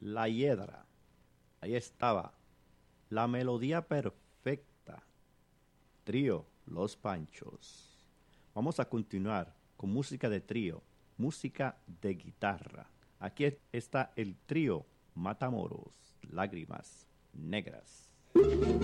La Hiedra. Ahí estaba. La melodía perfecta. Trío Los Panchos. Vamos a continuar con música de trío, música de guitarra. Aquí está el trío Matamoros, Lágrimas Negras.